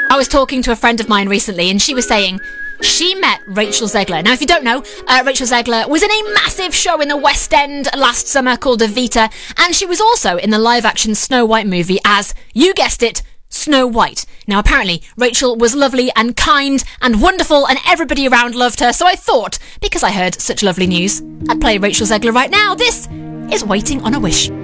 I was talking to a friend of mine recently and she was saying she met Rachel Zegler. Now, if you don't know, Rachel Zegler was in a massive show in the West End last summer called Evita, and she was also in the live-action Snow White movie as, you guessed it, Snow White. Now, apparently, Rachel was lovely and kind and wonderful and everybody around loved her, so I thought, because I heard such lovely news, I'd play Rachel Zegler right now. This is Waiting on a Wish.